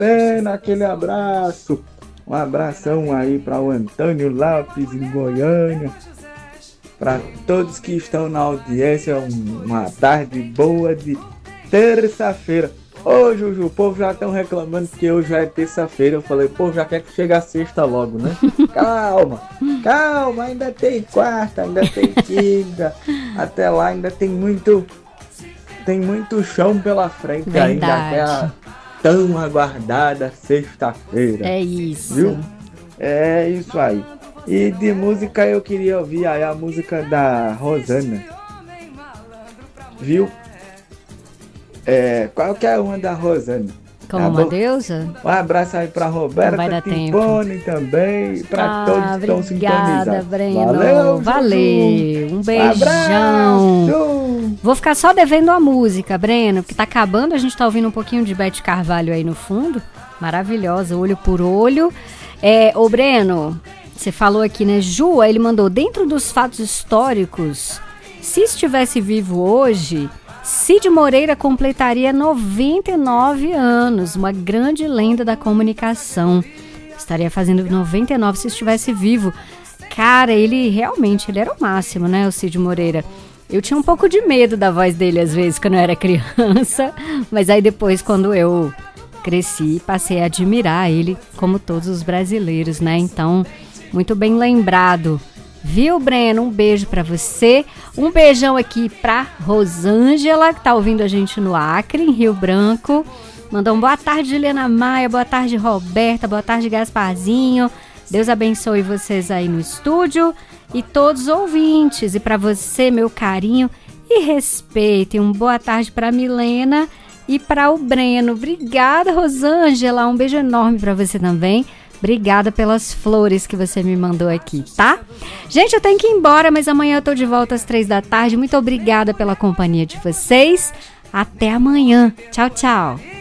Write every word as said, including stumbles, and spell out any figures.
Pena, aquele abraço. Um abração aí para o Antônio Lopes em Goiânia. Para todos que estão na audiência, uma tarde boa de terça-feira. Ô Juju, o povo já estão reclamando que hoje já é terça-feira. Eu falei, pô, já quer que chegue a sexta logo, né? Calma, calma, ainda tem quarta, ainda tem quinta. Até lá ainda tem muito, tem muito chão pela frente. Verdade. Ainda até a tão aguardada sexta-feira. É isso. Viu? É isso aí. E de música eu queria ouvir aí a música da Rosana. Viu? É, qualquer uma da Rosana. Como tá uma bom? deusa? Um abraço aí pra Roberta Timpone também. E pra ah, todos que estão sintonizados. Breno. Valeu, Valeu. Um beijão. Abraço. Vou ficar só devendo a música, Breno, porque tá acabando. A gente tá ouvindo um pouquinho de Beth Carvalho aí no fundo. Maravilhosa, olho por olho. É, ô Breno, você falou aqui, né? Ju, ele mandou, dentro dos fatos históricos, se estivesse vivo hoje, Cid Moreira completaria noventa e nove anos, uma grande lenda da comunicação. Estaria fazendo noventa e nove se estivesse vivo. Cara, ele realmente, ele era o máximo, né, o Cid Moreira. Eu tinha um pouco de medo da voz dele às vezes quando eu era criança, mas aí depois quando eu cresci, passei a admirar ele como todos os brasileiros, né? Então, muito bem lembrado. Viu, Breno? Um beijo pra você. Um beijão aqui pra Rosângela, que tá ouvindo a gente no Acre, em Rio Branco. Mandou um boa tarde, Juliana Maia. Boa tarde, Roberta. Boa tarde, Gasparzinho. Deus abençoe vocês aí no estúdio e todos os ouvintes. E pra você, meu carinho e respeito. E um boa tarde pra Milena e pra o Breno. Obrigada, Rosângela. Um beijo enorme pra você também. Obrigada pelas flores que você me mandou aqui, tá? Gente, eu tenho que ir embora, mas amanhã eu tô de volta às três da tarde. Muito obrigada pela companhia de vocês. Até amanhã. Tchau, tchau.